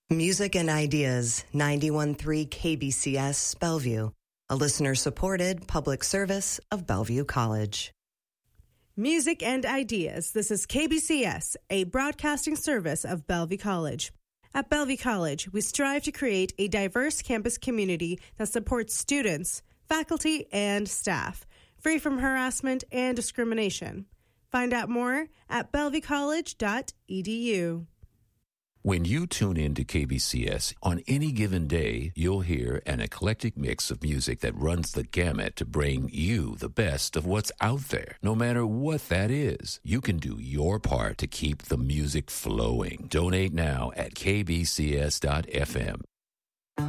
Music and Ideas, 91.3 KBCS, Bellevue, a listener-supported public service of Bellevue College. Music and Ideas. This is KBCS, a broadcasting service of Bellevue College. At Bellevue College, we strive to create a diverse campus community that supports students, faculty, and staff, free from harassment and discrimination. Find out more at bellevuecollege.edu. When you tune in to KBCS, on any given day, you'll hear an eclectic mix of music that runs the gamut to bring you the best of what's out there. No matter what that is, you can do your part to keep the music flowing. Donate now at kbcs.fm.